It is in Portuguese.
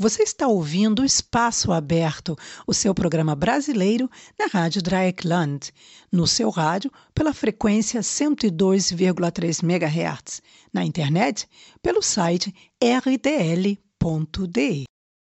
Você está ouvindo o Espaço Aberto, o seu programa brasileiro na Rádio Dreieckland, no seu rádio pela frequência 102,3 MHz, na internet pelo site rtl.de.